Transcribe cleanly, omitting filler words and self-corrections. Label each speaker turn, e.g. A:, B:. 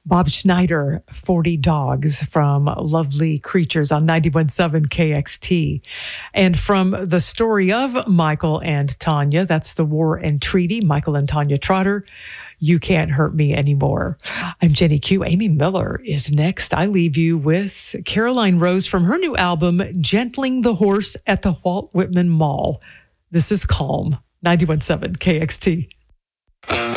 A: Bob Schneider, 40 Dogs from Lovely Creatures on 91.7 KXT. And from the story of Michael and Tanya, that's The War and Treaty, Michael and Tanya Trotter, You Can't Hurt Me Anymore. I'm Jenny Q. Amy Miller is next. I leave you with Caroline Rose from her new album, Gentling the Horse at the Walt Whitman Mall. This is Calm, 91.7 KXT.